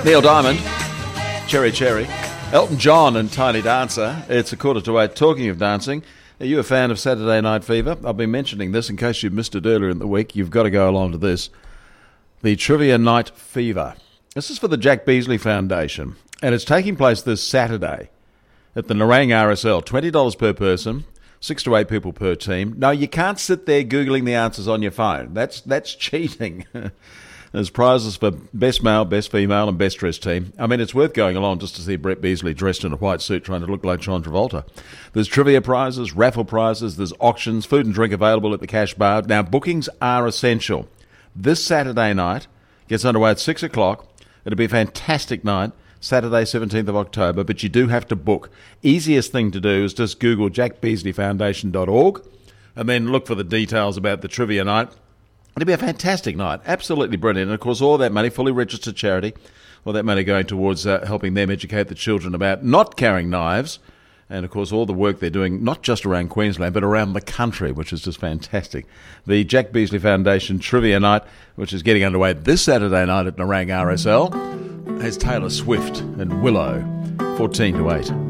Neil Diamond, Cherry Cherry, Elton John and Tiny Dancer. It's 7:45. Talking of dancing, are you a fan of Saturday Night Fever? I've been mentioning this in case you missed it earlier in the week. You've got to go along to this. The Trivia Night Fever. This is for the Jack Beasley Foundation, and it's taking place this Saturday at the Nerang RSL. $20 per person, 6 to 8 people per team. No, you can't sit there Googling the answers on your phone. That's cheating. There's prizes for best male, best female, and best dressed team. I mean, it's worth going along just to see Brett Beasley dressed in a white suit trying to look like John Travolta. There's trivia prizes, raffle prizes, there's auctions, food and drink available at the cash bar. Now, bookings are essential. This Saturday night gets underway at 6 o'clock. It'll be a fantastic night, Saturday, 17th of October, but you do have to book. Easiest thing to do is just Google jackbeasleyfoundation.org and then look for the details about the trivia night. It'll be a fantastic night, absolutely brilliant. And, of course, all that money, fully registered charity, all that money going towards helping them educate the children about not carrying knives. And, of course, all the work they're doing, not just around Queensland, but around the country, which is just fantastic. The Jack Beasley Foundation Trivia Night, which is getting underway this Saturday night at Nerang RSL, has Taylor Swift and Willow, 7:45.